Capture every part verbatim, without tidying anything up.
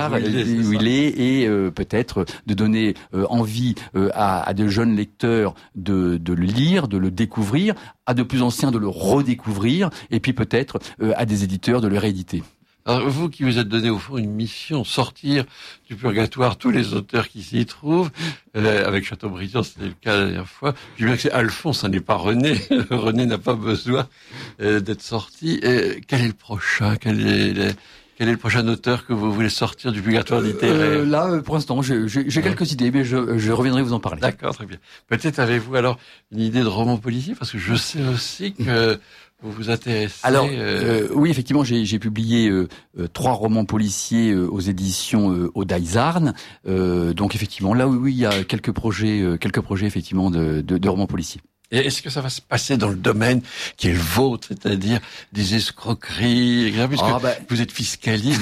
savoir où il est, où il est et euh, peut-être de donner euh, envie euh, à, à de jeunes lecteurs de, de le lire, de le découvrir, à de plus anciens de le redécouvrir, et puis peut-être euh, à des éditeurs de le rééditer. Alors vous qui vous êtes donné au fond une mission, sortir du purgatoire tous les auteurs qui s'y trouvent, euh, avec Chateaubriand c'était le cas la dernière fois, je dis bien que c'est Alphonse, ça n'est pas René, René n'a pas besoin euh, d'être sorti. Et quel est le prochain, quel est le, quel est le prochain auteur que vous voulez sortir du purgatoire littéraire? euh, Là, pour l'instant, j'ai, j'ai, j'ai quelques idées, mais je, je reviendrai vous en parler. D'accord, très bien. Peut-être avez-vous alors une idée de roman policier, parce que je sais aussi que vous vous intéressez. Alors, euh... euh, oui, effectivement, j'ai, j'ai publié euh, euh, trois romans policiers euh, aux éditions euh, Odaïsarn. Euh, donc, effectivement, là, oui, oui, il y a quelques projets, euh, quelques projets, effectivement, de, de, de romans policiers. Et est-ce que ça va se passer dans le domaine qui est le vôtre, c'est-à-dire des escroqueries, puisque ah bah... vous êtes fiscaliste,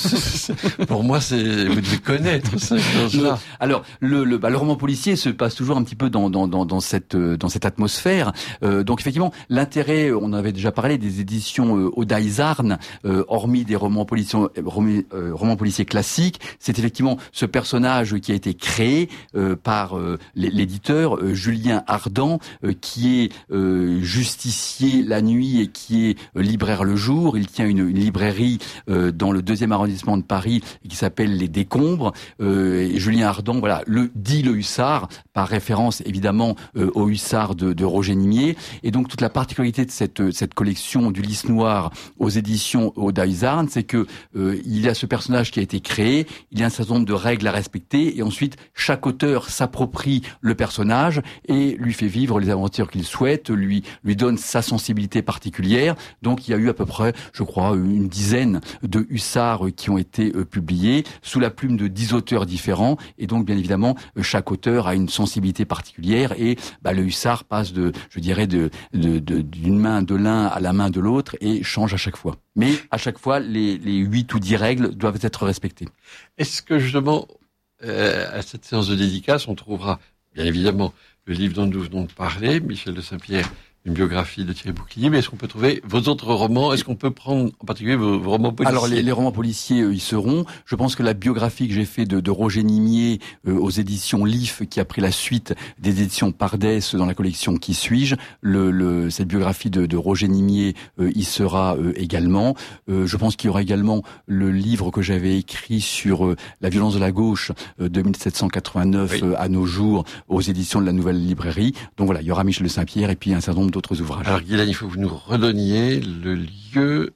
donc pour moi, c'est vous devez connaître ça. Le, alors, le, le, bah, le roman policier se passe toujours un petit peu dans, dans, dans, dans cette, dans cette atmosphère. Euh, donc, effectivement, l'intérêt, on avait déjà parlé des éditions euh, Odaïsarn, euh, hormis des romans policiers, romans, euh, romans policiers classiques, c'est effectivement ce personnage qui a été créé euh, par euh, l'éditeur euh, Julien Ardent, euh, qui est euh, justicier la nuit et qui est euh, libraire le jour. Il tient une, une librairie euh, dans le deuxième arrondissement de Paris qui s'appelle Les Décombres. Euh, et Julien Ardent, voilà, le dit le Hussard, par référence évidemment euh, au Hussard de, de Roger Nimier. Et donc toute la particularité de cette, cette collection du Lys Noir aux éditions Odaïsarn, c'est que euh, il y a ce personnage qui a été créé, il y a un certain nombre de règles à respecter, et ensuite chaque auteur s'approprie le personnage et lui fait vivre les aventures qu'il souhaite, lui lui donne sa sensibilité particulière. Donc il y a eu à peu près, je crois, une dizaine de hussards qui ont été euh, publiés sous la plume de dix auteurs différents. Et donc bien évidemment, chaque auteur a une sensibilité particulière et bah, le hussard passe de, je dirais, de, de, de d'une main de l'un à la main de l'autre et change à chaque fois. Mais à chaque fois, les les huit ou dix règles doivent être respectées. Est-ce que justement euh, à cette séance de dédicace, on trouvera bien évidemment le livre dont nous venons de parler, Michel de Saint-Pierre, une biographie de Thierry Bouclier, mais est-ce qu'on peut trouver vos autres romans? Est-ce qu'on peut prendre en particulier vos, vos romans policiers? Alors les, les romans policiers, euh, ils seront. Je pense que la biographie que j'ai fait de, de Roger Nimier euh, aux éditions L I F, qui a pris la suite des éditions Pardès dans la collection Qui suis-je, le, le, cette biographie de, de Roger Nimier euh, y sera euh, également. Euh, je pense qu'il y aura également le livre que j'avais écrit sur euh, la violence de la gauche euh, de mille sept cent quatre-vingt-neuf oui. euh, à nos jours aux éditions de la Nouvelle Librairie. Donc voilà, il y aura Michel de Saint-Pierre et puis un certain nombre d'autres ouvrages. Alors Guylaine, il faut que vous nous redonniez le lieu,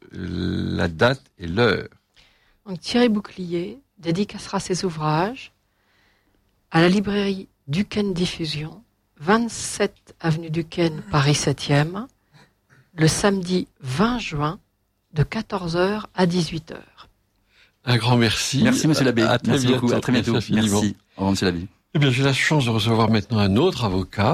la date et l'heure. Donc Thierry Bouclier dédicacera ses ouvrages à la librairie Duquesne Diffusion, vingt-sept avenue Duquesne, Paris septième, le samedi vingt juin de quatorze heures à dix-huit heures. Un grand merci. Merci Monsieur l'abbé. À, à très merci bientôt. beaucoup. À très bientôt. Merci. Merci. Au revoir Monsieur l'abbé. Eh bien, j'ai la chance de recevoir maintenant un autre avocat,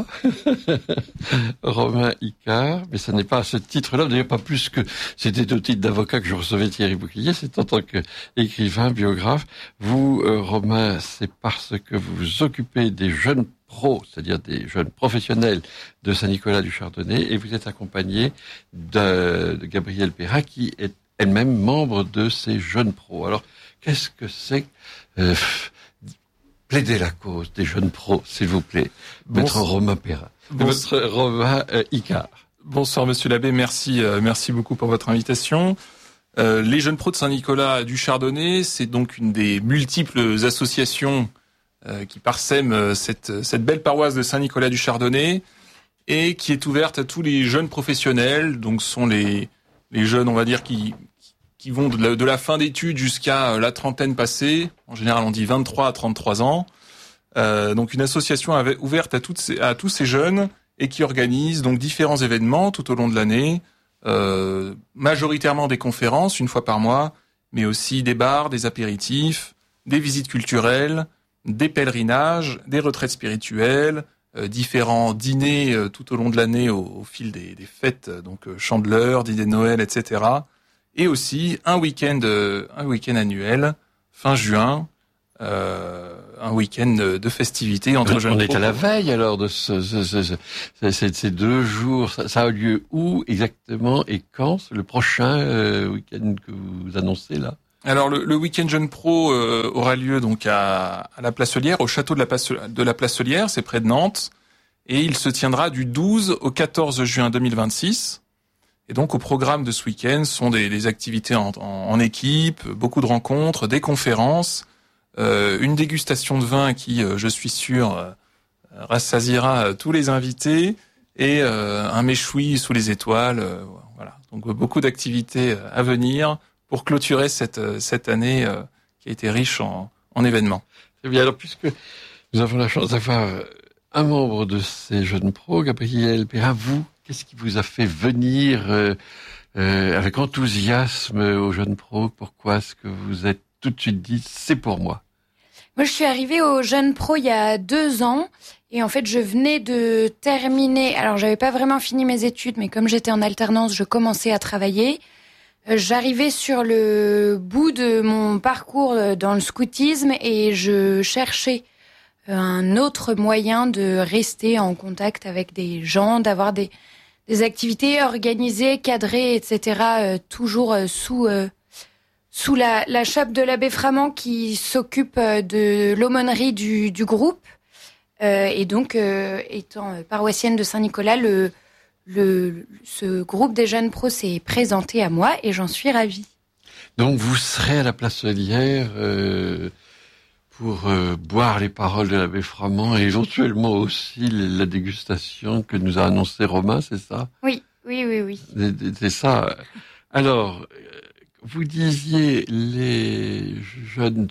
Romain Icard, mais ça n'est pas à ce titre-là, d'ailleurs pas plus que c'était au titre d'avocat que je recevais Thierry Bouclier, c'est en tant qu'écrivain, biographe. Vous, euh, Romain, c'est parce que vous vous occupez des jeunes pros, c'est-à-dire des jeunes professionnels de Saint-Nicolas du Chardonnay, et vous êtes accompagné de, de Gabrielle Perrin, qui est elle-même membre de ces jeunes pros. Alors, qu'est-ce que c'est euh, plaider la cause des jeunes pros, s'il vous plaît, Maître Romain Perrin, Maître Romain euh, Icard. Bonsoir Monsieur l'abbé, merci, euh, merci beaucoup pour votre invitation. Euh, les jeunes pros de Saint-Nicolas du Chardonnay, c'est donc une des multiples associations euh, qui parsèment cette, cette belle paroisse de Saint-Nicolas du Chardonnay et qui est ouverte à tous les jeunes professionnels, donc ce sont les, les jeunes, on va dire, qui qui vont de la, de la fin d'études jusqu'à la trentaine passée. En général, on dit vingt-trois à trente-trois ans. Euh, donc, une association avait, ouverte à, toutes ces, à tous ces jeunes et qui organise donc différents événements tout au long de l'année, euh, majoritairement des conférences une fois par mois, mais aussi des bars, des apéritifs, des visites culturelles, des pèlerinages, des retraites spirituelles, euh, différents dîners euh, tout au long de l'année au, au fil des, des fêtes, donc euh, Chandeleur, dîner de Noël, et cetera. Et aussi un week-end, un week-end annuel, fin juin, euh, un week-end de festivités entre on jeunes. On est pros. à la veille alors de ce, ce, ce, ce, ces, ces deux jours. Ça, ça a lieu où exactement et quand? Le prochain euh, week-end que vous annoncez là? Alors le, le week-end Jeunes Pro euh, aura lieu donc à, à la Placelière, au château de la, Place, de la Placelière, c'est près de Nantes, et il se tiendra du douze au quatorze juin deux mille vingt-six. Et donc au programme de ce week-end sont des, des activités en, en, en équipe, beaucoup de rencontres, des conférences, euh, une dégustation de vin qui, euh, je suis sûr, euh, rassasiera tous les invités, et euh, un méchoui sous les étoiles. Euh, voilà, donc beaucoup d'activités à venir pour clôturer cette cette année euh, qui a été riche en, en événements. Très bien. Alors puisque nous avons la chance d'avoir un membre de ces jeunes pros, Gabriel Perrin, vous, qu'est-ce qui vous a fait venir euh, euh, avec enthousiasme aux jeunes pros? Pourquoi est-ce que vous êtes tout de suite dit c'est pour moi? Moi, je suis arrivée aux jeunes pros il y a deux ans. Et en fait, je venais de terminer. Alors, j'avais pas vraiment fini mes études, mais comme j'étais en alternance, je commençais à travailler. Euh, j'arrivais sur le bout de mon parcours dans le scoutisme et je cherchais un autre moyen de rester en contact avec des gens, d'avoir des, des activités organisées, cadrées, et cetera. Euh, toujours euh, sous euh, sous la, la chape de l'abbé Framand qui s'occupe de l'aumônerie du, du groupe. Euh, et donc, euh, étant paroissienne de Saint-Nicolas, le, le, ce groupe des jeunes pros s'est présenté à moi et j'en suis ravie. Donc, vous serez à la Placelière euh, pour euh, boire les paroles de l'abbé Framand et éventuellement aussi la dégustation que nous a annoncé Romain, c'est ça? Oui, oui, oui, oui. C'est, c'est ça. Alors, vous disiez les jeunes,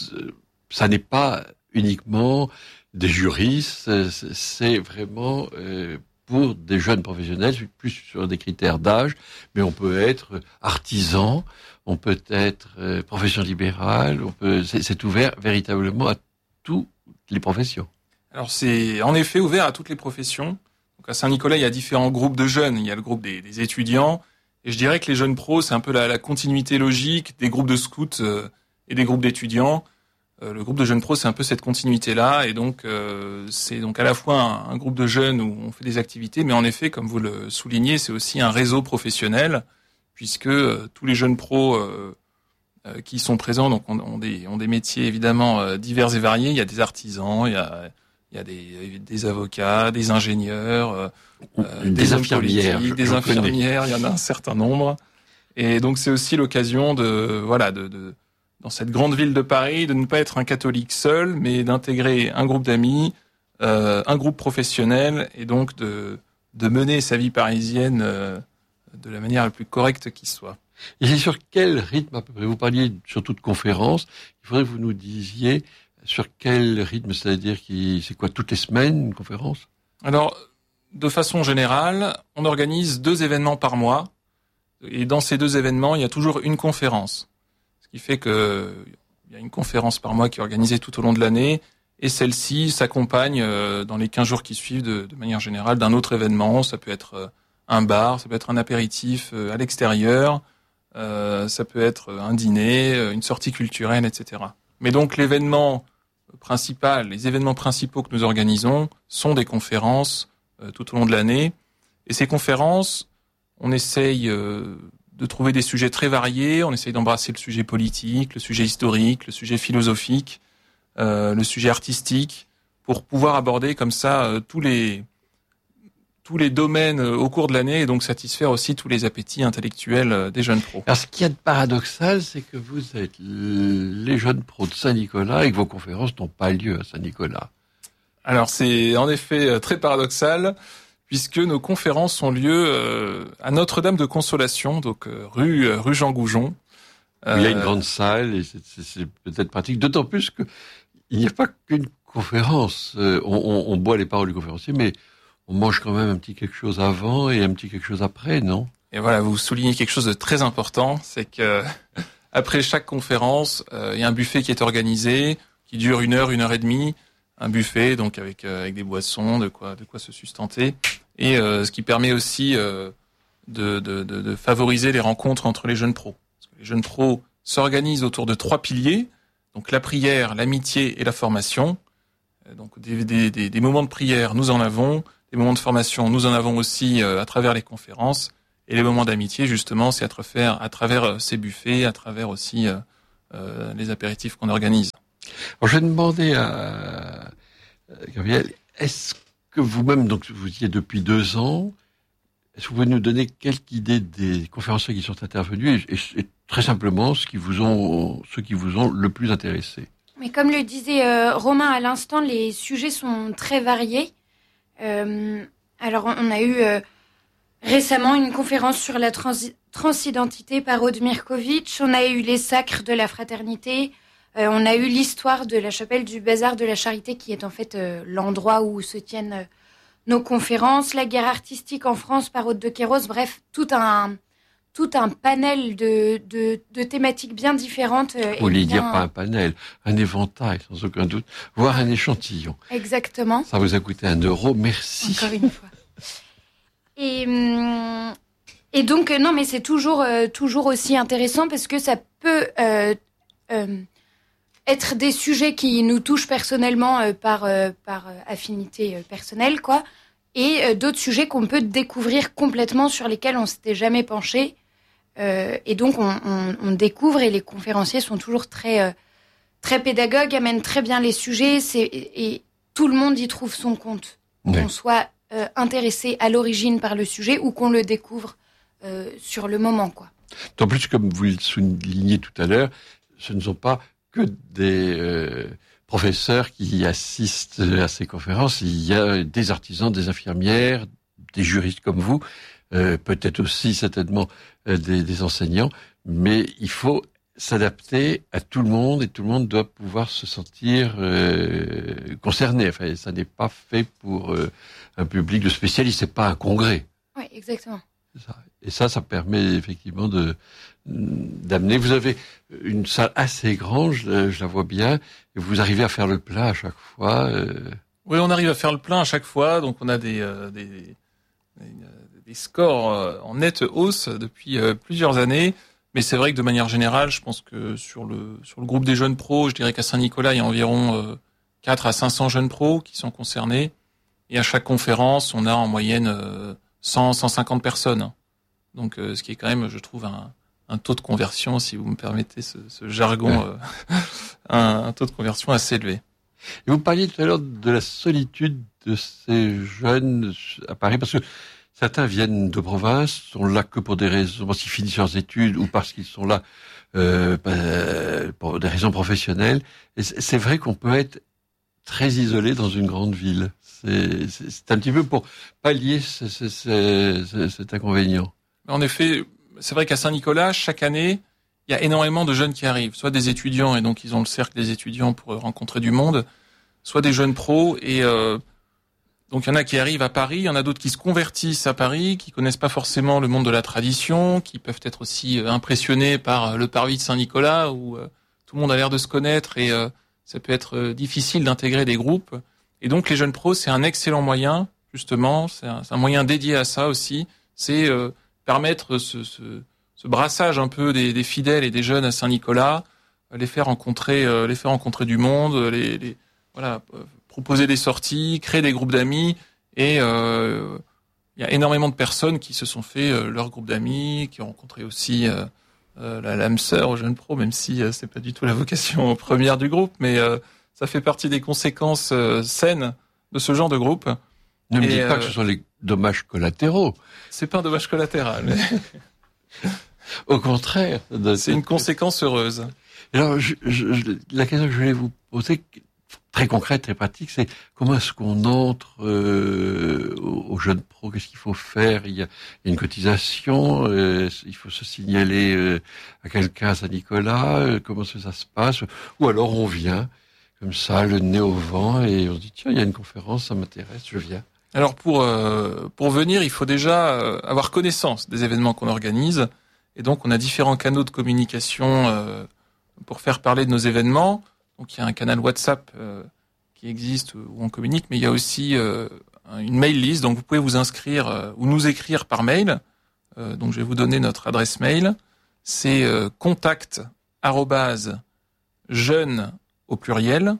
ça n'est pas uniquement des juristes, c'est vraiment euh, pour des jeunes professionnels, plus sur des critères d'âge, mais on peut être artisan, on peut être euh, profession libérale, on peut, c'est, c'est ouvert véritablement à toutes les professions. Alors c'est en effet ouvert à toutes les professions. Donc à Saint-Nicolas, il y a différents groupes de jeunes. Il y a le groupe des, des étudiants, et je dirais que les jeunes pros, c'est un peu la, la continuité logique des groupes de scouts euh, et des groupes d'étudiants. Le groupe de jeunes pros, c'est un peu cette continuité-là, et donc euh, c'est donc à la fois un, un groupe de jeunes où on fait des activités, mais en effet, comme vous le soulignez, c'est aussi un réseau professionnel, puisque euh, tous les jeunes pros euh, euh, qui sont présents donc ont, ont des ont des métiers évidemment euh, divers et variés. Il y a des artisans, il y a il y a des, des avocats, des ingénieurs, euh, des, des infirmières, politiques, des infirmières. Il y en a un certain nombre, et donc c'est aussi l'occasion de voilà de, de dans cette grande ville de Paris, de ne pas être un catholique seul, mais d'intégrer un groupe d'amis, euh, un groupe professionnel, et donc de, de mener sa vie parisienne euh, de la manière la plus correcte qui soit. Et c'est sur quel rythme à peu près? Vous parliez surtout de conférences. Il faudrait que vous nous disiez sur quel rythme, c'est-à-dire qui, c'est quoi, toutes les semaines une conférence? Alors, de façon générale, on organise deux événements par mois, et dans ces deux événements, il y a toujours une conférence. Ce qui fait que il y a une conférence par mois qui est organisée tout au long de l'année, et celle-ci s'accompagne euh, dans les quinze jours qui suivent de, de manière générale d'un autre événement. Ça peut être euh, un bar, ça peut être un apéritif euh, à l'extérieur, euh, ça peut être un dîner, une sortie culturelle, et cetera. Mais donc l'événement principal, les événements principaux que nous organisons sont des conférences euh, tout au long de l'année, et ces conférences, on essaye euh, de trouver des sujets très variés. On essaye d'embrasser le sujet politique, le sujet historique, le sujet philosophique, euh, le sujet artistique, pour pouvoir aborder comme ça euh, tous les tous les domaines euh, au cours de l'année, et donc satisfaire aussi tous les appétits intellectuels euh, des jeunes pros. Alors, ce qu'il y a de paradoxal, c'est que vous êtes les jeunes pros de Saint-Nicolas et que vos conférences n'ont pas lieu à Saint-Nicolas. Alors, c'est en effet très paradoxal, puisque nos conférences ont lieu euh, à Notre-Dame de Consolation, donc euh, rue euh, rue Jean Goujon. Euh, Il y a une grande salle, et c'est, c'est, c'est peut-être pratique, d'autant plus que il n'y a pas qu'une conférence. Euh, on, on, on boit les paroles du conférencier, mais on mange quand même un petit quelque chose avant et un petit quelque chose après, non? Et voilà, vous soulignez quelque chose de très important, c'est que après chaque conférence, euh, il y a un buffet qui est organisé, qui dure une heure, une heure et demie. Un buffet, donc avec euh, avec des boissons, de quoi de quoi se sustenter, et euh, ce qui permet aussi euh, de, de de de favoriser les rencontres entre les jeunes pros. Parce que les jeunes pros s'organisent autour de trois piliers, donc la prière, l'amitié et la formation. Donc des des des, des moments de prière, nous en avons, des moments de formation, nous en avons aussi euh, à travers les conférences, et les moments d'amitié justement, c'est à travers à travers euh, ces buffets, à travers aussi euh, euh, les apéritifs qu'on organise. Alors, je vais demander à Gabriel, est-ce que vous-même, donc vous y êtes depuis deux ans, est-ce que vous pouvez nous donner quelques idées des conférenciers qui sont intervenus et, et, et très simplement ce qui vous ont, ceux qui vous ont le plus intéressé? Mais comme le disait euh, Romain à l'instant, les sujets sont très variés. Euh, alors on a eu euh, récemment une conférence sur la trans- transidentité par Aude Mirkovitch, on a eu les sacres de la fraternité, euh, on a eu l'histoire de la chapelle du Bazar de la Charité qui est en fait euh, l'endroit où se tiennent euh, nos conférences, la guerre artistique en France par Aude de Kéros, bref, tout un... tout un panel de, de, de thématiques bien différentes. Euh, Vous voulez bien... dire pas un panel, un éventail, sans aucun doute, voire un échantillon. Exactement. Ça vous a coûté un euro, merci. Encore une fois. Et, et donc, euh, non, mais c'est toujours, euh, toujours aussi intéressant parce que ça peut euh, euh, être des sujets qui nous touchent personnellement euh, par, euh, par euh, affinité euh, personnelle, quoi. Et euh, d'autres sujets qu'on peut découvrir complètement, sur lesquels on s'était jamais penché. Euh, et donc, on, on, on découvre, et les conférenciers sont toujours très, euh, très pédagogues, amènent très bien les sujets, c'est, et, et tout le monde y trouve son compte. Oui. Qu'on soit euh, intéressé à l'origine par le sujet ou qu'on le découvre euh, sur le moment, quoi. En plus, comme vous le soulignez tout à l'heure, ce ne sont pas que des euh, professeurs qui assistent à ces conférences. Il y a des artisans, des infirmières, des juristes comme vous, euh, peut-être aussi certainement euh, des, des enseignants, mais il faut s'adapter à tout le monde et tout le monde doit pouvoir se sentir euh, concerné. Enfin, ça n'est pas fait pour euh, un public de spécialistes, c'est pas un congrès. Oui, exactement. Ça. Et ça, ça permet effectivement de d'amener. Vous avez une salle assez grande, je, je la vois bien, et vous arrivez à faire le plein à chaque fois. Euh... Oui, on arrive à faire le plein à chaque fois, donc on a des euh, des, des, des scores euh, en nette hausse depuis euh, plusieurs années. Mais c'est vrai que de manière générale, je pense que sur le sur le groupe des jeunes pros, je dirais qu'à Saint-Nicolas, il y a environ euh, quatre à cinq cents jeunes pros qui sont concernés. Et à chaque conférence, on a en moyenne euh, cent à cent cinquante personnes. Donc, euh, ce qui est quand même, je trouve, un, un taux de conversion, si vous me permettez ce, ce jargon, ouais. euh, un, un taux de conversion assez élevé. Et vous parliez tout à l'heure de la solitude de ces jeunes à Paris, parce que certains viennent de province, sont là que pour des raisons, parce qu'ils finissent leurs études ou parce qu'ils sont là euh, pour des raisons professionnelles. Et c'est vrai qu'on peut être très isolé dans une grande ville. C'est, c'est, c'est un petit peu pour pallier ce, ce, ce, ce, cet inconvénient. En effet, c'est vrai qu'à Saint-Nicolas, chaque année, il y a énormément de jeunes qui arrivent, soit des étudiants, et donc ils ont le cercle des étudiants pour rencontrer du monde, soit des jeunes pros, et euh, donc il y en a qui arrivent à Paris, il y en a d'autres qui se convertissent à Paris, qui connaissent pas forcément le monde de la tradition, qui peuvent être aussi impressionnés par le parvis de Saint-Nicolas, où euh, tout le monde a l'air de se connaître, et euh, ça peut être difficile d'intégrer des groupes. Et donc les jeunes pros, c'est un excellent moyen, justement, c'est un, c'est un moyen dédié à ça aussi, c'est euh, permettre ce, ce, ce brassage un peu des, des fidèles et des jeunes à Saint-Nicolas, les faire rencontrer, euh, les faire rencontrer du monde, les, les voilà, euh, proposer des sorties, créer des groupes d'amis. Et euh, il y a énormément de personnes qui se sont fait euh, leur groupe d'amis, qui ont rencontré aussi euh, euh, la l'âme sœur aux jeunes pros, même si euh, c'est pas du tout la vocation première du groupe, mais euh, ça fait partie des conséquences euh, saines de ce genre de groupe. Ne me et, dites pas euh, que ce sont les dommages collatéraux. C'est pas un dommage collatéral. Mais... Au contraire. C'est cette... une conséquence heureuse. Alors, je, je, je, la question que je voulais vous poser, très concrète, très pratique, c'est comment est-ce qu'on entre euh, aux jeunes pros? Qu'est-ce qu'il faut faire? Il y a, il y a une cotisation, euh, il faut se signaler euh, à quelqu'un à Saint-Nicolas, euh, comment ça, ça se passe? Ou alors on vient, comme ça, le nez au vent, et on se dit, tiens, il y a une conférence, ça m'intéresse, je viens. Alors pour euh, pour venir, il faut déjà euh, avoir connaissance des événements qu'on organise, et donc on a différents canaux de communication euh, pour faire parler de nos événements. Donc il y a un canal WhatsApp euh, qui existe où on communique, mais il y a aussi euh, une mail list, donc vous pouvez vous inscrire euh, ou nous écrire par mail. Euh, donc je vais vous donner notre adresse mail, c'est euh, contact arobase jeune au pluriel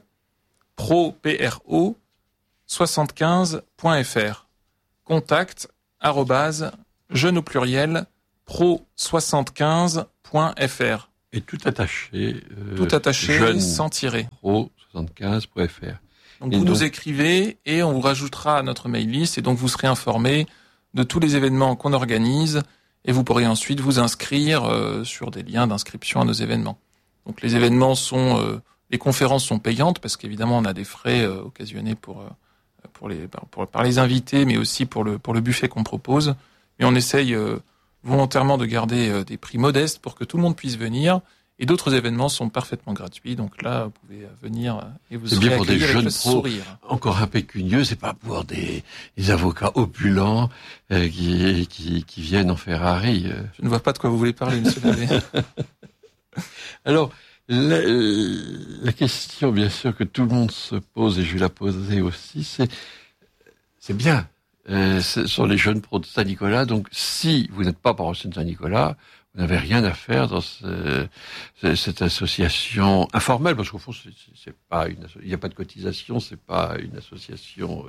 pro p r o soixante-quinze point f r. Contact arobase jeune au pluriel pro soixante-quinze point f r. Et tout attaché. Euh, tout attaché, jeune sans tirer. pro soixante-quinze point f r. Donc et vous donc, nous écrivez et on vous rajoutera à notre mail list et donc vous serez informé de tous les événements qu'on organise et vous pourrez ensuite vous inscrire euh, sur des liens d'inscription à nos événements. Donc les événements sont, euh, les conférences sont payantes parce qu'évidemment on a des frais euh, occasionnés pour euh, pour les pour, par les invités, mais aussi pour le pour le buffet qu'on propose. Mais on essaye euh, volontairement de garder euh, des prix modestes pour que tout le monde puisse venir. Et d'autres événements sont parfaitement gratuits. Donc là, vous pouvez venir et vous c'est serez bien pour des accueillis avec jeunes le pros sourire. encore impécunieux. C'est pas pour des, des avocats opulents euh, qui, qui qui viennent en Ferrari. Euh. Je ne vois pas de quoi vous voulez parler, monsieur Labbé. Alors, la, la question, bien sûr, que tout le monde se pose, et je vais la poser aussi, c'est, c'est bien, euh, ce sont les jeunes pros de Saint-Nicolas, donc si vous n'êtes pas paroissien de Saint-Nicolas, vous n'avez rien à faire dans ce, cette association informelle, parce qu'au fond, c'est, c'est pas une, il n'y a pas de cotisation, c'est pas une association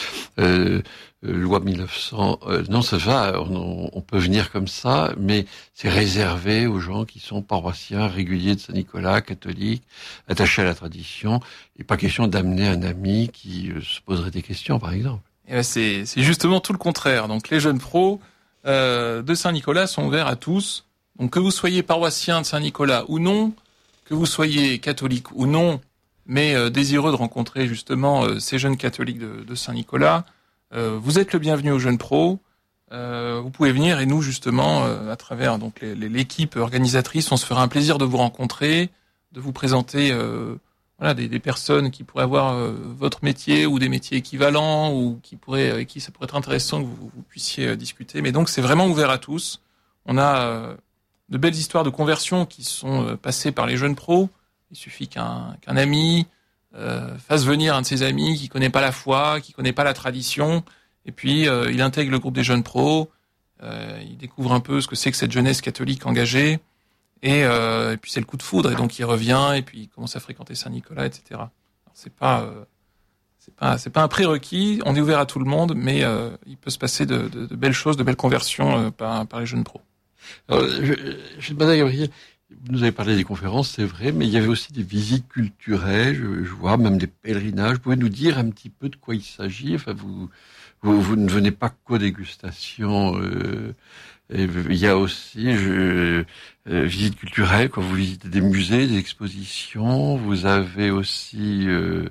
euh, euh, loi mille neuf cents. Euh, non, ça va, on, on peut venir comme ça, mais c'est réservé aux gens qui sont paroissiens réguliers de Saint-Nicolas, catholiques, attachés à la tradition. Et pas question d'amener un ami qui euh, se poserait des questions, par exemple. Et ben c'est, c'est justement tout le contraire. Donc les jeunes pros euh, de Saint-Nicolas sont ouverts à tous. Donc que vous soyez paroissien de Saint-Nicolas ou non, que vous soyez catholique ou non, mais euh, désireux de rencontrer justement euh, ces jeunes catholiques de, de Saint-Nicolas, euh, vous êtes le bienvenu aux jeunes pros. Euh, vous pouvez venir et nous justement, euh, à travers donc les, les, l'équipe organisatrice, on se fera un plaisir de vous rencontrer, de vous présenter euh, voilà des, des personnes qui pourraient avoir euh, votre métier ou des métiers équivalents ou qui pourraient, avec qui ça pourrait être intéressant que vous, vous puissiez euh, discuter. Mais donc c'est vraiment ouvert à tous. On a euh, de belles histoires de conversion qui sont euh, passées par les jeunes pros. Il suffit qu'un, qu'un ami euh, fasse venir un de ses amis qui connaît pas la foi, qui connaît pas la tradition, et puis euh, il intègre le groupe des jeunes pros, euh, il découvre un peu ce que c'est que cette jeunesse catholique engagée, et, euh, et puis c'est le coup de foudre, et donc il revient, et puis il commence à fréquenter Saint-Nicolas, et cetera. Alors, c'est pas, euh, c'est pas, c'est pas un prérequis. On est ouvert à tout le monde, mais euh, il peut se passer de, de, de belles choses, de belles conversions euh, par, par les jeunes pros. Alors, je, je demandais à Gabriel, vous nous avez parlé des conférences, c'est vrai, mais il y avait aussi des visites culturelles, je, je vois, même des pèlerinages. Vous pouvez nous dire un petit peu de quoi il s'agit? Enfin, vous, vous, vous ne venez pas qu'aux dégustations. Euh, et il y a aussi je, euh, visites culturelles, quand vous visitez des musées, des expositions. Vous avez aussi euh,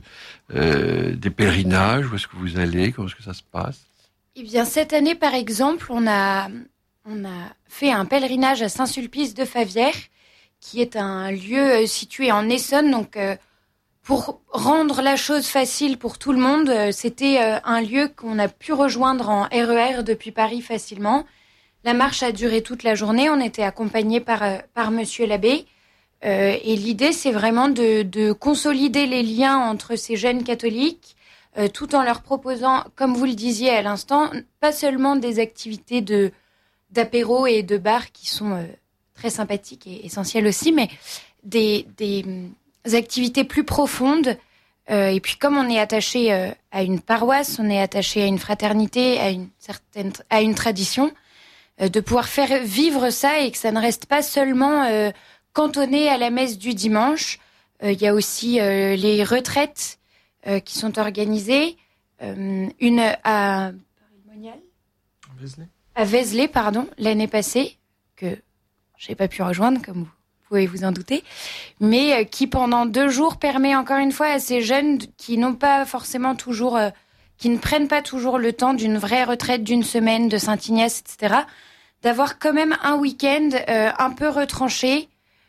euh, des pèlerinages. Où est-ce que vous allez? Comment est-ce que ça se passe? Eh bien, cette année, par exemple, on a on a fait un pèlerinage à Saint-Sulpice de Favières, qui est un lieu situé en Essonne. Donc, euh, pour rendre la chose facile pour tout le monde, euh, c'était euh, un lieu qu'on a pu rejoindre en R E R depuis Paris facilement. La marche a duré toute la journée. On était accompagnés par euh, par Monsieur Labbé. Euh, et l'idée, c'est vraiment de, de consolider les liens entre ces jeunes catholiques, euh, tout en leur proposant, comme vous le disiez à l'instant, pas seulement des activités de d'apéro et de bar qui sont euh, très sympathiques et essentielles aussi, mais des, des, des activités plus profondes. Euh, et puis comme on est attaché euh, à une paroisse, on est attaché à une fraternité, à une certaine, à une tradition, euh, de pouvoir faire vivre ça et que ça ne reste pas seulement euh, cantonné à la messe du dimanche. Euh, il y a aussi euh, les retraites euh, qui sont organisées, euh, une à Paris-Monial. Vézelay. À Vézelay, pardon, l'année passée, que j'ai pas pu rejoindre, comme vous pouvez vous en douter, mais qui pendant deux jours permet encore une fois à ces jeunes qui n'ont pas forcément toujours, euh, qui ne prennent pas toujours le temps d'une vraie retraite d'une semaine de Saint-Ignace, et cetera, d'avoir quand même un week-end euh, un peu retranché,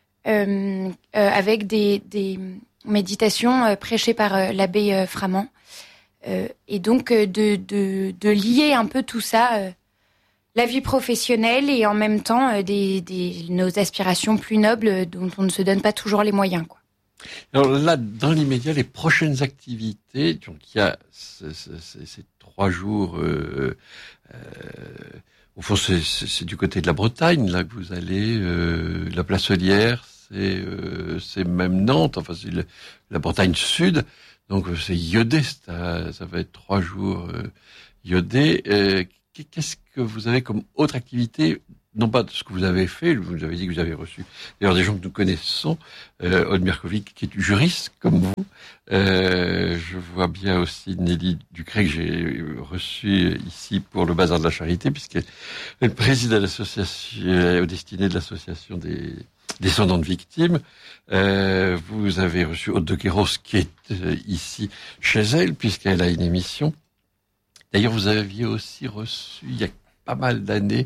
euh, euh, avec des, des méditations euh, prêchées par euh, l'abbé euh, Framand, euh, et donc euh, de, de, de lier un peu tout ça. Euh, la vie professionnelle et en même temps euh, des, des, nos aspirations plus nobles euh, dont on ne se donne pas toujours les moyens, quoi. Alors là, dans l'immédiat, les prochaines activités, donc il y a ces, ces, ces trois jours, euh, euh, au fond c'est, c'est, c'est du côté de la Bretagne, là que vous allez, euh, la Placelière, c'est, euh, c'est même Nantes, enfin c'est le, la Bretagne Sud, donc c'est iodé, ça, ça va être trois jours euh, iodé. Euh, Qu'est-ce que vous avez comme autre activité non pas de ce que vous avez fait, vous nous avez dit que vous avez reçu d'ailleurs des gens que nous connaissons, euh, Aude Mirkovic qui est juriste comme vous, euh, je vois bien aussi Nelly Ducret que j'ai reçu ici pour le Bazar de la Charité, puisqu'elle préside à l'association, au destiné de l'association des descendants de victimes. Euh, vous avez reçu Aude de Queiroz qui est euh, ici chez elle, puisqu'elle a une émission. D'ailleurs, vous aviez aussi reçu, il y a pas mal d'années,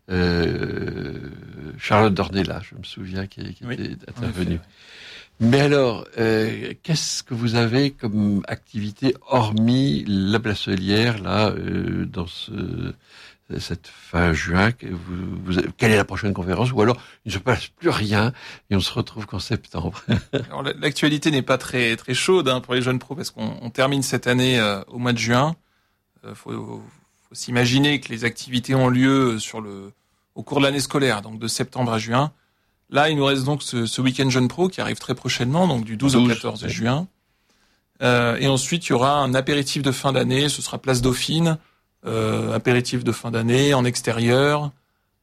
euh, Charlotte Dornelas, je me souviens, qui, qui oui, était intervenue. Mais alors, euh, qu'est-ce que vous avez comme activité, hormis la Placelière, là, euh, dans ce, cette fin juin, que vous, vous, quelle est la prochaine conférence? Ou alors, il ne se passe plus rien et on se retrouve qu'en septembre. Alors, l'actualité n'est pas très très chaude hein, pour les jeunes pros, parce qu'on on termine cette année euh, au mois de juin. Euh, faut, faut s'imaginer que les activités ont lieu sur le, au cours de l'année scolaire, donc de septembre à juin. Là, il nous reste donc ce, ce week-end Jeunes Pro qui arrive très prochainement, donc du douze au quatorze juin. Euh, et ensuite, il y aura un apéritif de fin d'année, ce sera Place Dauphine, euh, apéritif de fin d'année en extérieur,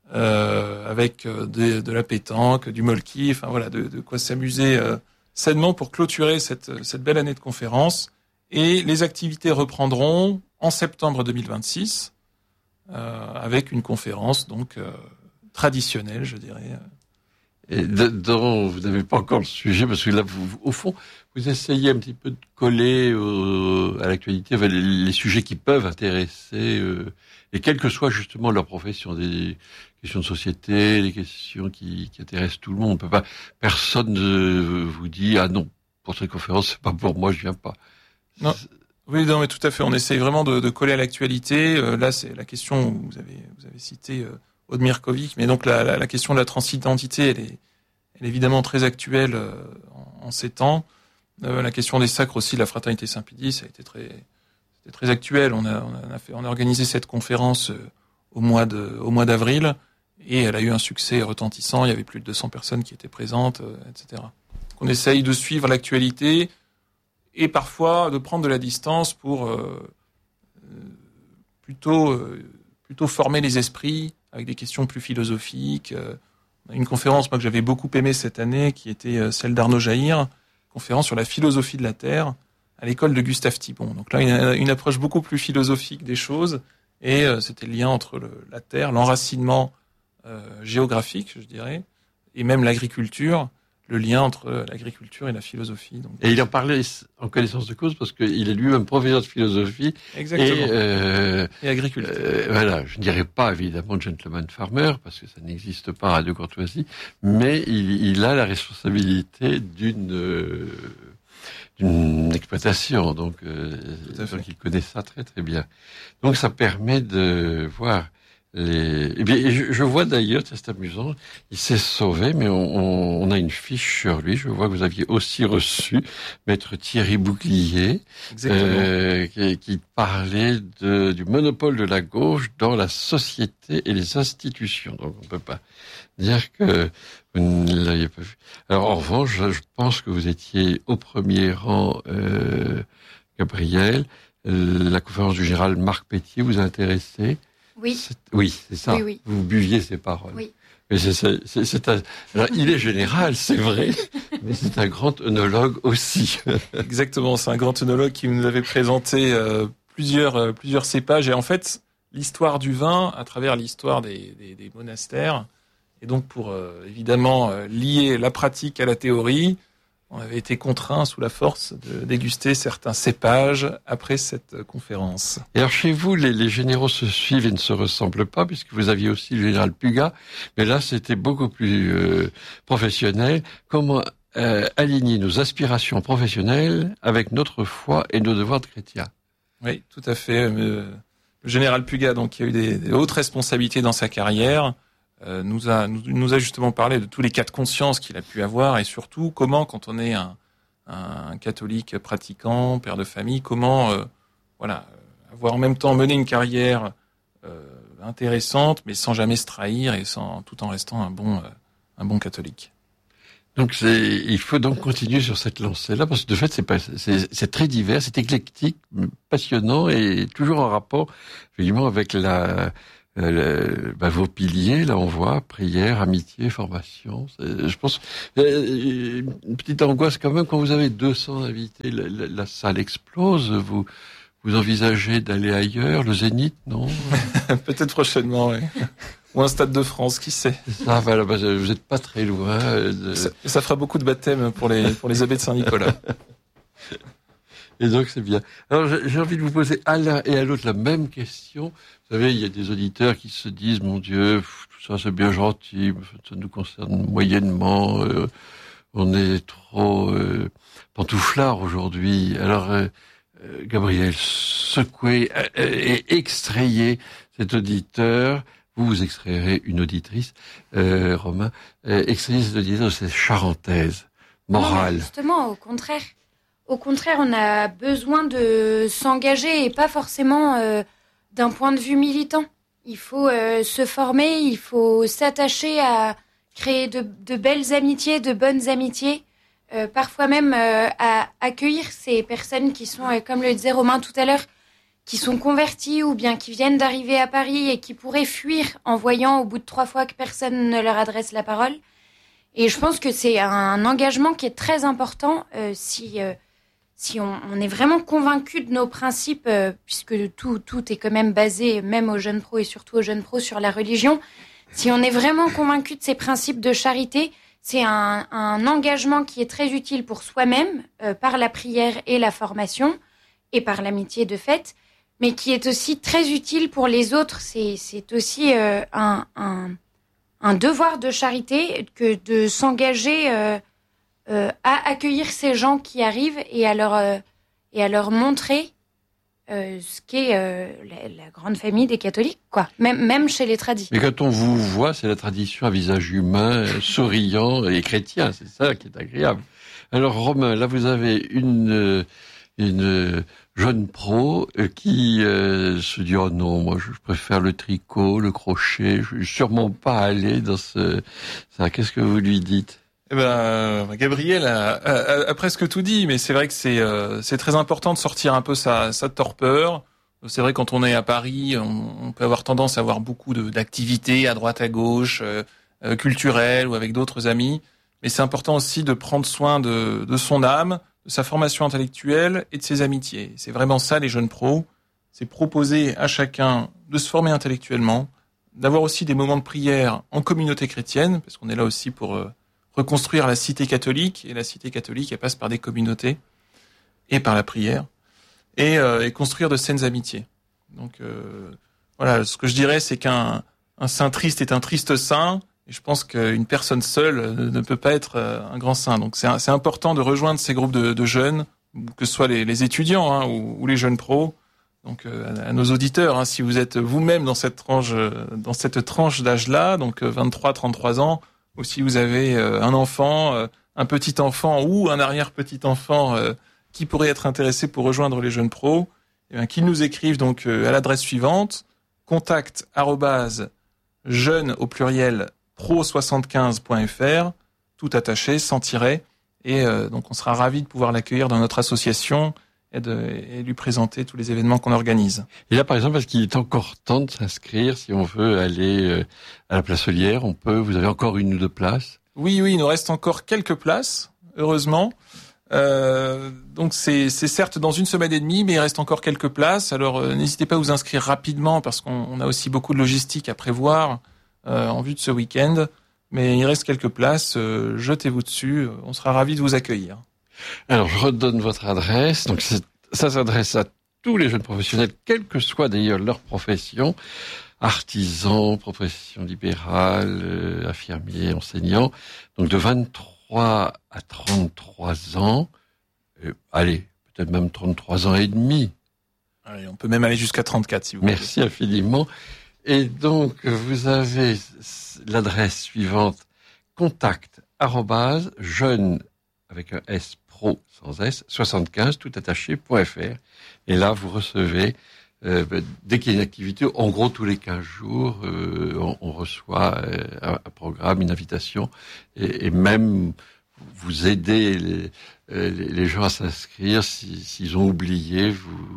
euh, avec euh, de, de la pétanque, du molki, enfin voilà, de, de quoi s'amuser euh, sainement pour clôturer cette, cette belle année de conférences. Et les activités reprendront en septembre deux mille vingt-six, euh, avec une conférence donc euh, traditionnelle, je dirais. Et dont vous n'avez pas encore le sujet, parce que là, vous, au fond, vous essayez un petit peu de coller euh, à l'actualité enfin, les, les sujets qui peuvent intéresser, euh, et quelle que soit justement leur profession, des questions de société, des questions qui, qui intéressent tout le monde. On peut pas, personne ne vous dit ah non, pour cette conférence, c'est pas pour moi, je viens pas. Non. Oui, non, mais tout à fait. On essaye vraiment de, de coller à l'actualité. Euh, là, c'est la question où vous avez, vous avez cité euh, Aude Mirkovic, mais donc la, la, la question de la transidentité, elle est, elle est évidemment très actuelle euh, en, en ces temps. Euh, la question des sacres aussi, de la fraternité Saint-Pédis, ça a été très, c'était très actuel. On a, on a fait, on a organisé cette conférence euh, au mois de, au mois d'avril, et elle a eu un succès retentissant. Il y avait plus de deux cents personnes qui étaient présentes, euh, et cetera. Donc, on essaye de suivre l'actualité et parfois de prendre de la distance pour euh, plutôt, euh, plutôt former les esprits avec des questions plus philosophiques. Euh, une conférence moi que j'avais beaucoup aimée cette année, qui était celle d'Arnaud Jaïr, conférence sur la philosophie de la Terre à l'école de Gustave Thibon. Donc là, une, une approche beaucoup plus philosophique des choses, et euh, c'était le lien entre le, la Terre, l'enracinement euh, géographique, je dirais, et même l'agriculture, le lien entre l'agriculture et la philosophie. Donc. Et il en parlait en connaissance de cause parce qu'il est lui-même professeur de philosophie. Exactement. Et, euh, et agriculture. Euh, voilà, je ne dirais pas évidemment gentleman farmer parce que ça n'existe pas à Radio Courtoisie, mais il, il a la responsabilité d'une euh, d'une exploitation, donc, euh, donc il connaît ça très très bien. Donc ça permet de voir. Les... Eh bien, je, je vois d'ailleurs, c'est amusant, il s'est sauvé, mais on, on, on a une fiche sur lui. Je vois que vous aviez aussi reçu Maître Thierry Bouclier, euh, qui, qui parlait de, du monopole de la gauche dans la société et les institutions. Donc on ne peut pas dire que vous ne l'aviez pas vu. Alors en revanche, je, je pense que vous étiez au premier rang, euh, Gabriel. Euh, la conférence du général Marc Pétier vous a intéressé. Oui. C'est, oui, c'est ça. Oui, oui. Vous buviez ses paroles. Oui. Mais c'est, c'est, c'est, c'est un, alors, il est général, c'est vrai, mais c'est un grand œnologue aussi. Exactement, c'est un grand œnologue qui nous avait présenté euh, plusieurs euh, plusieurs cépages, et en fait l'histoire du vin à travers l'histoire des, des, des monastères. Et donc pour euh, évidemment euh, lier la pratique à la théorie, on avait été contraint sous la force de déguster certains cépages après cette conférence. Et alors chez vous, les, les généraux se suivent et ne se ressemblent pas, puisque vous aviez aussi le général Puga, mais là c'était beaucoup plus euh, professionnel. Comment euh, aligner nos aspirations professionnelles avec notre foi et nos devoirs de chrétiens? Oui, tout à fait. Le général Puga, donc, qui a eu des, des hautes responsabilités dans sa carrière, Euh, nous a nous, nous a justement parlé de tous les cas de conscience qu'il a pu avoir, et surtout comment, quand on est un, un catholique pratiquant, père de famille, comment euh, voilà avoir en même temps mené une carrière euh, intéressante, mais sans jamais se trahir et sans tout en restant un bon euh, un bon catholique. Donc c'est, il faut donc continuer sur cette lancée-là, parce que de fait c'est pas, c'est, c'est très divers, c'est éclectique, passionnant et toujours en rapport, évidemment, avec la euh, bah, vos piliers, là on voit, prière, amitié, formation. C'est, je pense, euh, une petite angoisse quand même, quand vous avez deux cents invités, la, la, la salle explose, vous, vous envisagez d'aller ailleurs, le Zénith, non? Peut-être prochainement, oui. Ou un Stade de France, qui sait. Ça, voilà, bah, vous n'êtes pas très loin. De... Ça, ça fera beaucoup de baptêmes pour les, pour les abbés de Saint-Nicolas. Et donc, c'est bien. Alors, j'ai envie de vous poser à l'un et à l'autre la même question. Vous savez, il y a des auditeurs qui se disent, mon Dieu, tout ça, c'est bien gentil, ça nous concerne moyennement, euh, on est trop euh, pantouflard aujourd'hui. Alors, euh, euh, Gabriel, secouez euh, et extrayez cet auditeur. Vous, vous extrairez une auditrice, euh, Romain, euh, extrayez cet auditeur de cette charentaise morale. Non, justement, au contraire. Au contraire, on a besoin de s'engager et pas forcément euh, d'un point de vue militant. Il faut euh, se former, il faut s'attacher à créer de, de belles amitiés, de bonnes amitiés, euh, parfois même euh, à accueillir ces personnes qui sont, euh, comme le disait Romain tout à l'heure, qui sont converties ou bien qui viennent d'arriver à Paris et qui pourraient fuir en voyant au bout de trois fois que personne ne leur adresse la parole. Et je pense que c'est un engagement qui est très important euh, si... Euh, Si on, on est vraiment convaincu de nos principes, euh, puisque tout, tout est quand même basé, même aux jeunes pros et surtout aux jeunes pros, sur la religion, si on est vraiment convaincu de ces principes de charité, c'est un, un engagement qui est très utile pour soi-même, euh, par la prière et la formation, et par l'amitié de fait, mais qui est aussi très utile pour les autres. C'est, c'est aussi euh, un, un, un devoir de charité que de s'engager... Euh, Euh, à accueillir ces gens qui arrivent et à leur, euh, et à leur montrer euh, ce qu'est euh, la, la grande famille des catholiques, quoi. Même, même chez les tradis. Mais quand on vous voit, c'est la tradition à visage humain, souriant et chrétien, c'est ça qui est agréable. Alors Romain, là vous avez une, une jeune pro qui euh, se dit « Oh non, moi je préfère le tricot, le crochet, je ne vais sûrement pas aller dans ce... » ça. Qu'est-ce que vous lui dites ? Eh ben, Gabriel a, a, a presque tout dit, mais c'est vrai que c'est euh, c'est très important de sortir un peu sa, sa torpeur. C'est vrai, quand on est à Paris, on, on peut avoir tendance à avoir beaucoup de, d'activités à droite à gauche, euh, euh, culturelles ou avec d'autres amis. Mais c'est important aussi de prendre soin de, de son âme, de sa formation intellectuelle et de ses amitiés. C'est vraiment ça, les jeunes pros. C'est proposer à chacun de se former intellectuellement, d'avoir aussi des moments de prière en communauté chrétienne, parce qu'on est là aussi pour... Euh, reconstruire la cité catholique, et la cité catholique, elle passe par des communautés et par la prière, et, euh, et construire de saines amitiés. Donc euh, voilà, ce que je dirais, c'est qu'un un saint triste est un triste saint, et je pense qu'une personne seule ne peut pas être un grand saint. Donc c'est, c'est important de rejoindre ces groupes de, de jeunes, que ce soit les, les étudiants hein, ou, ou les jeunes pros. Donc euh, à nos auditeurs, hein, si vous êtes vous-même dans cette tranche, dans cette tranche d'âge-là, donc vingt-trois à trente-trois ans, ou si vous avez euh, un enfant, euh, un petit enfant ou un arrière-petit enfant euh, qui pourrait être intéressé pour rejoindre les jeunes pros, eh bien, qu'ils nous écrivent donc euh, à l'adresse suivante, contact arobase jeune au pluriel pro soixante-quinze point f r, tout attaché, sans tiret, et euh, donc on sera ravis de pouvoir l'accueillir dans notre association et, de, et lui présenter tous les événements qu'on organise. Et là, par exemple, parce qu'il est encore temps de s'inscrire, si on veut aller à la place Ollières, on peut, vous avez encore une ou deux places? Oui, oui, il nous reste encore quelques places, heureusement. Euh, donc c'est, c'est certes dans une semaine et demie, mais il reste encore quelques places. Alors euh, n'hésitez pas à vous inscrire rapidement, parce qu'on on a aussi beaucoup de logistique à prévoir euh, en vue de ce week-end. Mais il reste quelques places, euh, jetez-vous dessus, on sera ravis de vous accueillir. Alors, je redonne votre adresse. Donc, c'est, ça s'adresse à tous les jeunes professionnels, quelle que soit d'ailleurs leur profession, artisans, profession libérale, euh, infirmiers, enseignants. Donc, de vingt-trois à trente-trois ans, euh, allez, peut-être même trente-trois ans et demi. Allez, on peut même aller jusqu'à trente-quatre si vous voulez. Merci voulez. infiniment. Et donc, vous avez l'adresse suivante, contact arobase jeune avec un S pro sans S, soixante-quinze, tout attaché, point fr. Et là, vous recevez, euh, dès qu'il y a une activité, en gros, tous les quinze jours, euh, on, on reçoit euh, un, un programme, une invitation, et, et même vous aidez les, les, les gens à s'inscrire. Si, s'ils ont oublié, vous,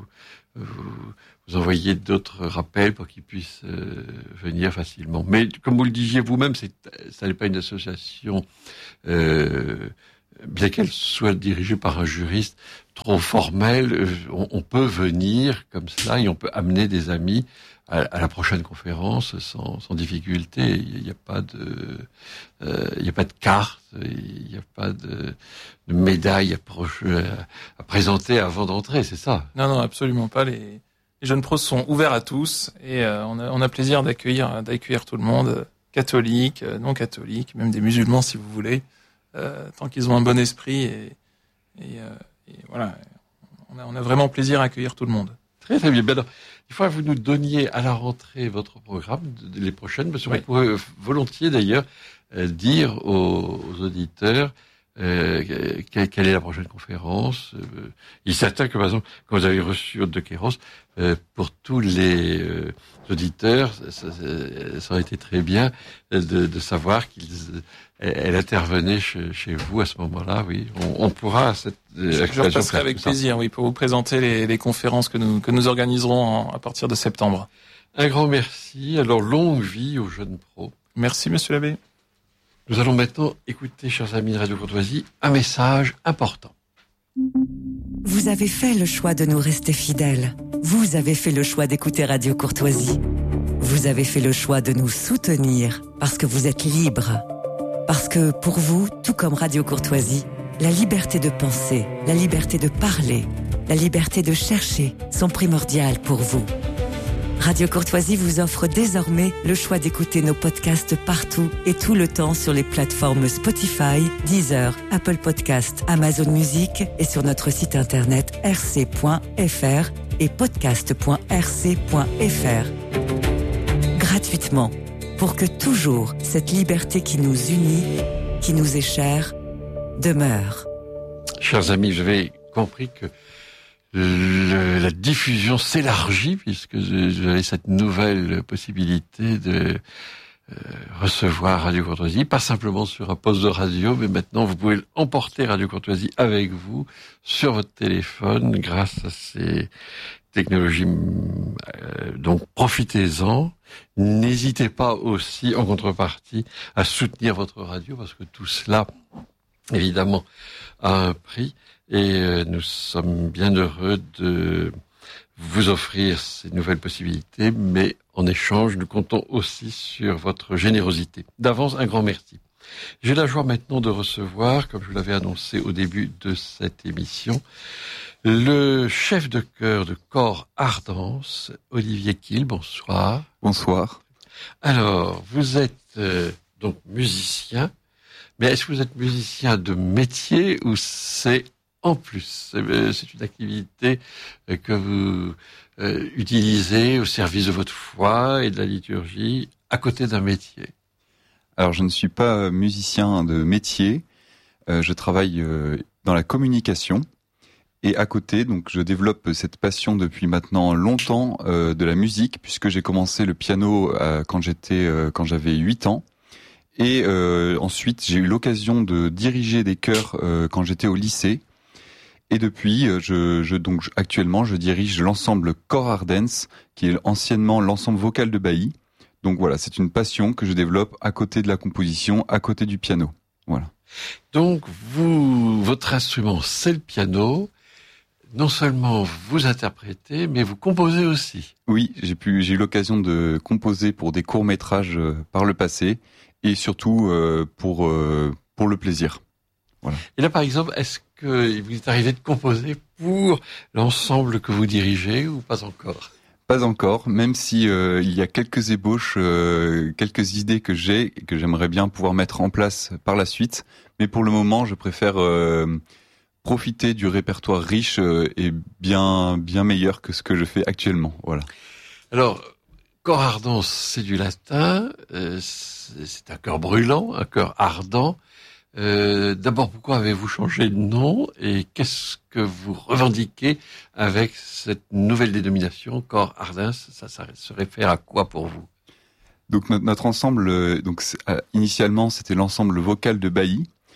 vous, vous envoyez d'autres rappels pour qu'ils puissent euh, venir facilement. Mais comme vous le disiez vous-même, c'est, ça n'est pas une association, euh, bien qu'elle soit dirigée par un juriste trop formel, on, on peut venir comme cela et on peut amener des amis à, à la prochaine conférence sans, sans difficulté. Il n'y a pas de, euh, il n'y a pas de carte, il n'y a pas de, de médaille à, à, à présenter avant d'entrer, c'est ça? Non, non, absolument pas. Les, les jeunes pros sont ouverts à tous et euh, on, a, on a plaisir d'accueillir, d'accueillir tout le monde, catholiques, non catholiques, même des musulmans si vous voulez, euh, tant qu'ils ont un bon esprit et, et, euh, et voilà, on a, on a vraiment plaisir à accueillir tout le monde. Très très bien. Alors, il faudra que vous nous donniez à la rentrée votre programme de, de les prochaines, parce qu'on oui. pourrait volontiers d'ailleurs euh, dire aux, aux auditeurs euh, quelle, quelle est la prochaine conférence. Euh, il est certain que par exemple, quand vous avez reçu Aude de Queyros, euh, pour tous les euh, auditeurs, ça, ça, ça aurait été très bien de, de savoir qu'ils elle intervenait chez, chez vous à ce moment-là, oui. On, on pourra cette Je, je repasserai avec plaisir, oui, pour vous présenter les, les conférences que nous que nous organiserons en, à partir de septembre. Un grand merci. Alors longue vie aux jeunes pros. Merci, Monsieur l'abbé. Nous allons maintenant écouter, chers amis de Radio Courtoisie, un message important. Vous avez fait le choix de nous rester fidèles. Vous avez fait le choix d'écouter Radio Courtoisie. Vous avez fait le choix de nous soutenir parce que vous êtes libres. Parce que pour vous, tout comme Radio Courtoisie, la liberté de penser, la liberté de parler, la liberté de chercher sont primordiales pour vous. Radio Courtoisie vous offre désormais le choix d'écouter nos podcasts partout et tout le temps sur les plateformes Spotify, Deezer, Apple Podcasts, Amazon Music et sur notre site internet r c point f r et podcast point r c point f r. Gratuitement, pour que toujours cette liberté qui nous unit, qui nous est chère, demeure. Chers amis, j'avais compris que le, la diffusion s'élargit puisque vous avez cette nouvelle possibilité de euh, recevoir Radio Courtoisie, pas simplement sur un poste de radio, mais maintenant vous pouvez emporter Radio Courtoisie avec vous sur votre téléphone grâce à ces technologies. Euh, donc profitez-en. N'hésitez pas aussi, en contrepartie, à soutenir votre radio parce que tout cela, évidemment, a un prix. Et euh, nous sommes bien heureux de vous offrir ces nouvelles possibilités, mais en échange, nous comptons aussi sur votre générosité. D'avance, un grand merci. J'ai la joie maintenant de recevoir, comme je vous l'avais annoncé au début de cette émission, le chef de chœur de Cor Ardence, Olivier Kiel. Bonsoir. Bonsoir. Alors, vous êtes euh, donc musicien, mais est-ce que vous êtes musicien de métier ou c'est en plus? C'est une activité que vous euh, utilisez au service de votre foi et de la liturgie à côté d'un métier. Alors, je ne suis pas musicien de métier. Euh, je travaille euh, dans la communication. Et à côté, donc, je développe cette passion depuis maintenant longtemps euh, de la musique, puisque j'ai commencé le piano euh, quand j'étais, euh, quand j'avais huit ans. Et euh, ensuite, j'ai eu l'occasion de diriger des chœurs euh, quand j'étais au lycée. Et depuis, je, je donc actuellement, je dirige l'ensemble Cor Ardence, qui est anciennement l'ensemble vocal de Bailly. Donc voilà, c'est une passion que je développe à côté de la composition, à côté du piano. Voilà. Donc vous, votre instrument, c'est le piano. Non seulement vous interprétez, mais vous composez aussi. Oui, j'ai pu, j'ai eu l'occasion de composer pour des courts métrages euh, par le passé, et surtout euh, pour euh, pour le plaisir. Voilà. Et là, par exemple, est-ce que vous est arrivé de composer pour l'ensemble que vous dirigez ou pas encore? Pas encore, même si euh, il y a quelques ébauches, euh, quelques idées que j'ai et que j'aimerais bien pouvoir mettre en place par la suite. Mais pour le moment, je préfère euh, profiter du répertoire riche euh, et bien bien meilleur que ce que je fais actuellement. Voilà. Alors, Cor Ardence, c'est du latin, euh, c'est un cœur brûlant, un cœur ardent. Euh, d'abord, pourquoi avez-vous changé de nom et qu'est-ce que vous revendiquez avec cette nouvelle dénomination Cor Ardence? Ça, ça se réfère à quoi pour vous? Donc notre, notre ensemble, donc euh, initialement c'était l'ensemble vocal de Bailly,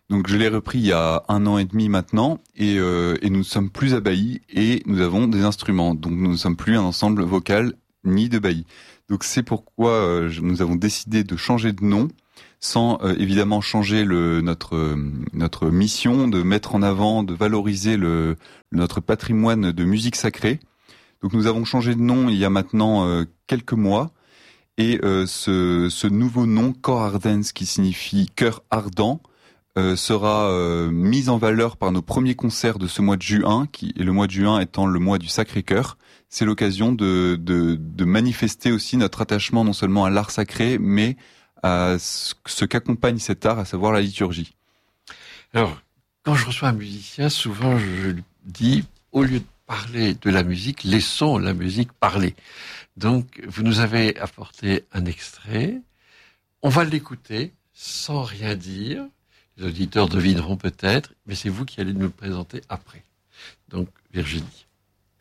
Donc je l'ai repris il y a un an et demi maintenant, et, euh, et nous ne sommes plus à Bailly, et nous avons des instruments. Donc nous ne sommes plus un ensemble vocal ni de Bailly. Donc c'est pourquoi euh, nous avons décidé de changer de nom, sans euh, évidemment changer le, notre, euh, notre mission de mettre en avant, de valoriser le, notre patrimoine de musique sacrée. Donc nous avons changé de nom il y a maintenant euh, quelques mois, et euh, ce, ce nouveau nom, Cor Ardens, qui signifie cœur ardent, euh, sera euh, mis en valeur par nos premiers concerts de ce mois de juin, qui, et le mois de juin étant le mois du Sacré-Cœur. C'est l'occasion de, de, de manifester aussi notre attachement non seulement à l'art sacré, mais à ce, ce qu'accompagne cet art, à savoir la liturgie. Alors, quand je reçois un musicien, souvent je lui dis, au lieu de parler de la musique, laissons la musique parler. Donc, vous nous avez apporté un extrait. On va l'écouter sans rien dire. Les auditeurs devineront peut-être, mais c'est vous qui allez nous le présenter après. Donc, Virginie.